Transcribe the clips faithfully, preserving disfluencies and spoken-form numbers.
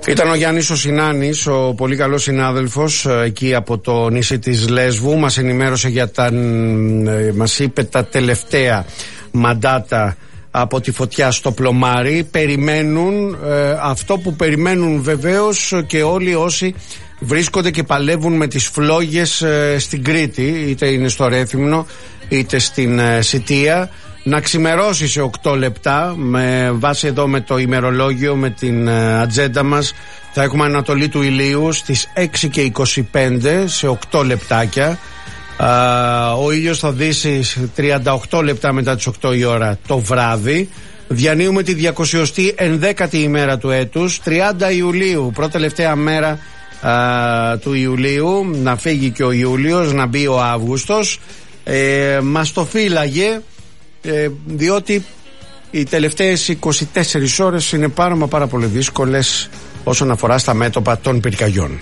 Ήταν ο Γιάννης ο Συνάνης, ο πολύ καλός συνάδελφος εκεί από το νησί της Λέσβου. Μας ενημέρωσε για τα, μας είπε τα τελευταία μαντάτα από τη φωτιά στο Πλωμάρι. Περιμένουν ε, αυτό που περιμένουν βεβαίως και όλοι όσοι βρίσκονται και παλεύουν με τις φλόγες ε, στην Κρήτη, είτε είναι στο Ρέθυμνο είτε στην ε, Σιτία, να ξημερώσει σε οκτώ λεπτά. Με βάση εδώ με το ημερολόγιο, με την ε, ατζέντα μας, θα έχουμε ανατολή του ηλίου στις έξι και είκοσι πέντε, σε οκτώ λεπτάκια. Uh, ο ήλιος θα δύσει τριάντα οκτώ λεπτά μετά τις οκτώ η ώρα το βράδυ. Διανύουμε τη διακοσιοστή ενδέκατη ημέρα του έτους, τριάντα Ιουλίου, πρώτη τελευταία μέρα uh, του Ιουλίου. Να φύγει και ο Ιούλιος, να μπει ο Αύγουστος. ε, Μας το φύλαγε, ε, διότι οι τελευταίες είκοσι τέσσερις ώρες είναι πάρα μα πάρα πολύ δύσκολες όσον αφορά στα μέτωπα των πυρκαγιών.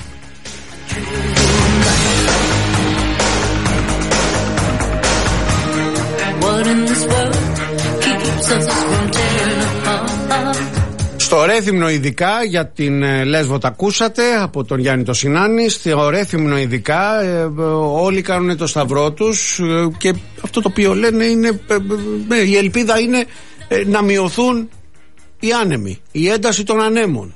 Στο Ρέθυμνο ειδικά, για την ε, Λέσβο τα ακούσατε από τον Γιάννη το Συνάνη. Στο Ρέθυμνο ειδικά ε, ε, όλοι κάνουν το σταυρό τους ε, και αυτό το οποίο λένε είναι ε, ε, η ελπίδα είναι ε, να μειωθούν οι άνεμοι, η ένταση των ανέμων,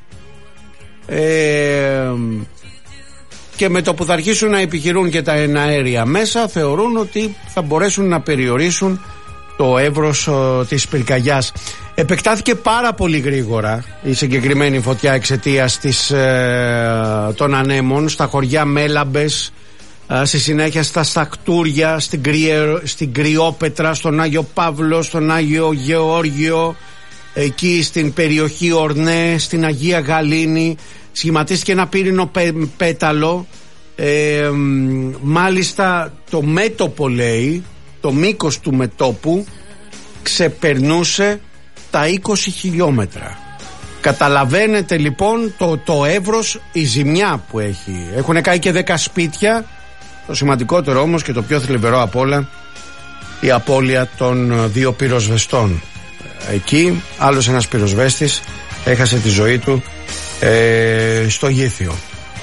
ε, και με το που θα αρχίσουν να επιχειρούν και τα εναέρια μέσα, θεωρούν ότι θα μπορέσουν να περιορίσουν το εύρος ο, της πυρκαγιάς. Επεκτάθηκε πάρα πολύ γρήγορα η συγκεκριμένη φωτιά εξαιτίας της, ε, των ανέμων στα χωριά Μέλαμπες, ε, στη συνέχεια στα Στακτούρια, στην, Κρυε, στην Κρυόπετρα, στον Άγιο Παύλο, στον Άγιο Γεώργιο, εκεί στην περιοχή Ορνέ, στην Αγία Γαλήνη. Σχηματίστηκε ένα πύρινο πέ, πέταλο, ε, μάλιστα το μέτωπο, λέει, το μήκος του μετώπου ξεπερνούσε τα είκοσι χιλιόμετρα. Καταλαβαίνετε λοιπόν το, το εύρος, η ζημιά που έχει. Έχουν καεί και δέκα σπίτια. Το σημαντικότερο όμως και το πιο θλιβερό απ' όλα, η απώλεια των δύο πυροσβεστών. Εκεί άλλος ένας πυροσβέστης έχασε τη ζωή του ε, στο Γήθιο.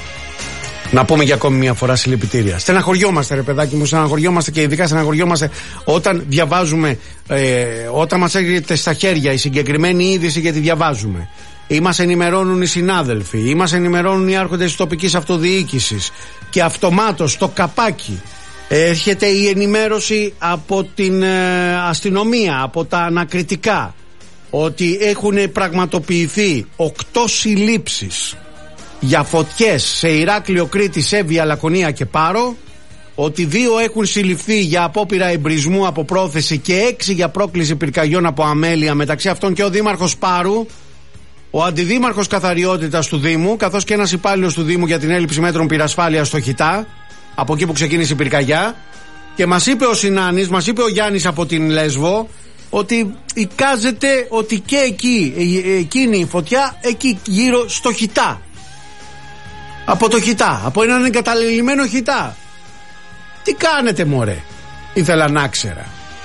Να πούμε για ακόμη μια φορά συλληπιτήρια. Στεναχωριόμαστε, ρε παιδάκι μου, στεναχωριόμαστε και ειδικά στεναχωριόμαστε όταν διαβάζουμε, ε, όταν μας έρχεται στα χέρια η συγκεκριμένη είδηση και τη διαβάζουμε. Ή μας ενημερώνουν οι συνάδελφοι, ή μας ενημερώνουν οι άρχοντες της τοπικής αυτοδιοίκησης και αυτομάτως στο καπάκι έρχεται η ενημέρωση από την ε, αστυνομία, από τα ανακριτικά, ότι έχουν πραγματοποιηθεί οκτώ συλλήψεις για φωτιές σε Ηράκλειο, Κρήτη, Σέβια, Λακωνία και Πάρο, ότι δύο έχουν συλληφθεί για απόπειρα εμπρισμού από πρόθεση και έξι για πρόκληση πυρκαγιών από αμέλεια, μεταξύ αυτών και ο δήμαρχος Πάρου, ο αντιδήμαρχος καθαριότητας του Δήμου, καθώς και ένας υπάλληλος του Δήμου για την έλλειψη μέτρων πυρασφάλειας στο Χιτά, από εκεί που ξεκίνησε η πυρκαγιά. Και μας είπε ο Συνάνης, μας είπε ο Γιάννης από την Λέσβο, ότι εικάζεται ότι και εκεί, εκείνη η φωτιά, εκεί γύρω στο Χιτά. Από το Χιτά, από έναν εγκαταλελειμμένο Χιτά. Τι κάνετε μωρέ, ήθελα να ξέρα.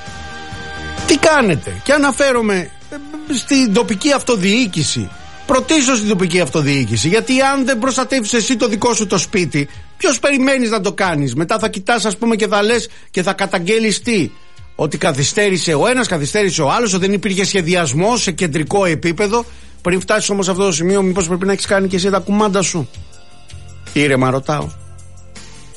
Τι κάνετε? Και αναφέρομαι στην τοπική αυτοδιοίκηση. Πρωτίστως στην τοπική αυτοδιοίκηση. Γιατί αν δεν προστατεύεις εσύ το δικό σου το σπίτι, ποιος περιμένεις να το κάνεις? Μετά θα κοιτάς, ας πούμε, και θα λες και θα καταγγέλεις τι? Ότι καθυστέρησε ο ένας, καθυστέρησε ο άλλος, ότι δεν υπήρχε σχεδιασμό σε κεντρικό επίπεδο. Πριν φτάσεις όμως σε αυτό το σημείο, μήπως πρέπει να έχεις κάνει και εσύ τα κουμάντα σου? Ήρεμα ρωτάω.